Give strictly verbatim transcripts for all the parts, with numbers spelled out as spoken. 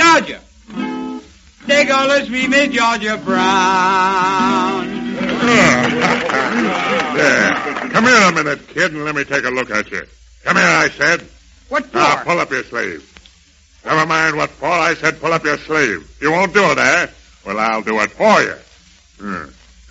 Georgia. Take all the sweet Miss Georgia Brown. Yeah. Come here a minute, kid, and let me take a look at you. Come here, I said. What for? Now, pull up your sleeve. Never mind what for. I said pull up your sleeve. You won't do it, eh? Well, I'll do it for you. Hmm.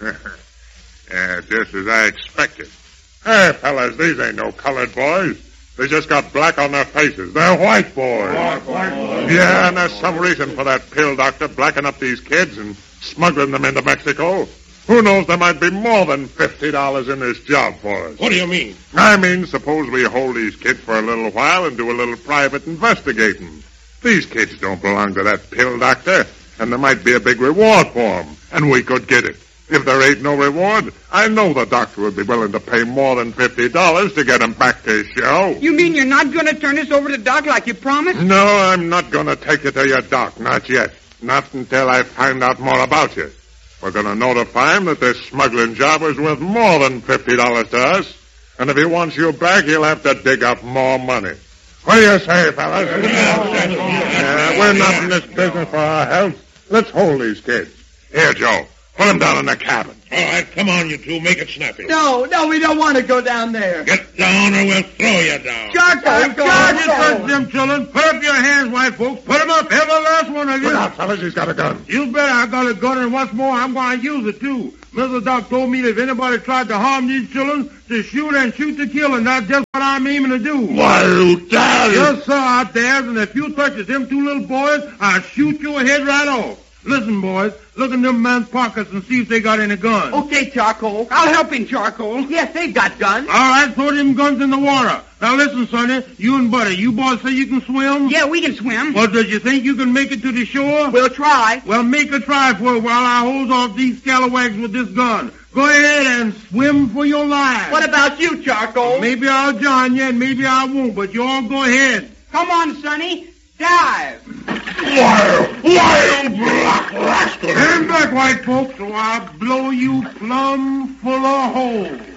Yeah, just as I expected. Hey, fellas, these ain't no colored boys. They just got black on their faces. They're white boys. White, white boys. Yeah, and there's some reason for that pill doctor blacking up these kids and smuggling them into Mexico. Who knows, there might be more than fifty dollars in this job for us. What do you mean? I mean, suppose we hold these kids for a little while and do a little private investigating. These kids don't belong to that pill doctor, and there might be a big reward for them, and we could get it. If there ain't no reward, I know the doctor would be willing to pay more than fifty dollars to get him back to his show. You mean you're not going to turn us over to Doc like you promised? No, I'm not going to take you to your doc, not yet. Not until I find out more about you. We're going to notify him that this smuggling job is worth more than fifty dollars to us, and if he wants you back, he'll have to dig up more money. What do you say, fellas? Yeah, we're not in this business for our health. Let's hold these kids. Here, Joe. Put them down in the cabin. All right, come on, you two. Make it snappy. No, no, we don't want to go down there. Get down or we'll throw you down. Charcoal, Charcoal. charge them children. Put up your hands, white folks. Put them up, every last one of you. Look out, fellas. He's got a gun. You bet I got a gun, and what's more, I'm going to use it, too. Mister Doc told me that if anybody tried to harm these children, to shoot and shoot to kill, and that's just what I'm aiming to do. Why, you dare? Yes, sir, out there, and if you touch them two little boys, I'll shoot your head right off. Listen, boys, look in them men's pockets and see if they got any guns. Okay, Charcoal. I'll help him, Charcoal. Yes, they've got guns. All right, throw them guns in the water. Now, listen, Sonny, you and Buddy, you boys say you can swim? Yeah, we can swim. Well, does you think you can make it to the shore? We'll try. Well, make a try for it while I hold off these scalawags with this gun. Go ahead and swim for your life. What about you, Charcoal? Maybe I'll join you and maybe I won't, but you all go ahead. Come on, Sonny. Dive. Why, why, you black rascal? Stand back, white folks, or I'll blow you plumb full of holes.